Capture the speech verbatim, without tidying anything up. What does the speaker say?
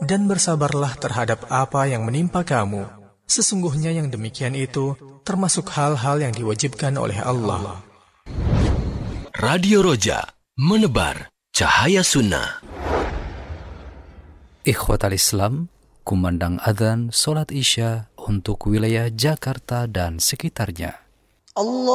dan bersabarlah terhadap apa yang menimpa kamu. Sesungguhnya yang demikian itu termasuk hal-hal yang diwajibkan oleh Allah. Radio Roja, menebar cahaya sunnah. Ikhwatal Islam, kumandang adzan solat Isya untuk wilayah Jakarta dan sekitarnya. Allah